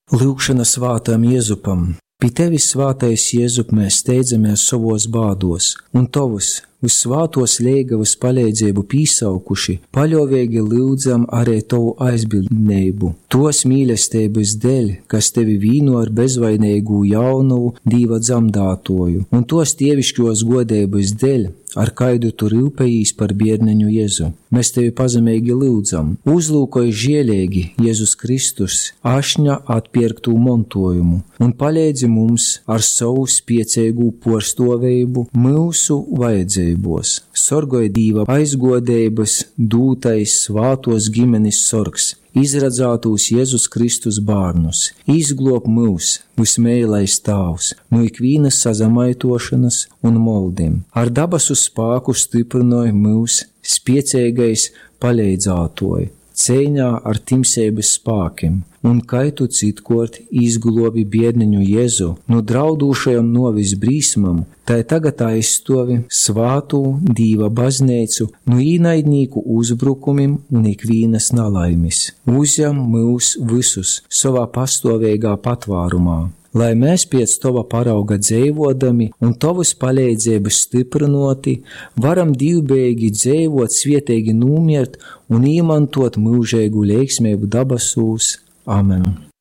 Lūkšana svātām Jēzupam. Pie tevis, svātais Jēzup, mēs steidzamies savos bādos, un tavus visvātos liegavas palīdzību pīsaukuši, paļovīgi lūdzam arī tavu aizbildnību. Tos mīlestības dēļ, kas tevi vīno ar bezvainīgu jaunu Dīva dzamdātoju, un tos tievišķos godības dēļ, ar kaidu tu rūpējīs par bērneņu Jēzu. Mēs tevi pazemīgi lūdzam. Uzlūkoj žielīgi Jēzus Kristus ašņa atpirktu montojumu un palīdzi mums ar savu spiecīgu porstovību mūsu vajadzībos. Sorgoj Dīva aizgodības dūtais svātos ģimenes sorgs, izradzātūs Jēzus Kristus bārnus, izglob mūs, vismēlais Tavs, no ikvīnas sazamaitošanas un moldim. Ar dabasu spāku stiprinoja mūs spiecīgais palīdzātoji, cīņā ar timsības spākiem, un kaitu citkort izglobi biedniņu Jēzu no draudūšajam novis brīsmam, tai tagad aizstovi svātū Dīva bazneicu no īnaidnīku uzbrukumim un ikvīnas nalaimis. Uzjam mūs visus savā pastāvīgā patvārumā, lai mēs pēc Tava parauga dzīvodami un Tavas palīdzības stiprinoti, varam divbēgi dzīvot, svietīgi numirt un īmantot mūžēgu leiksmību dabasūs. Amen.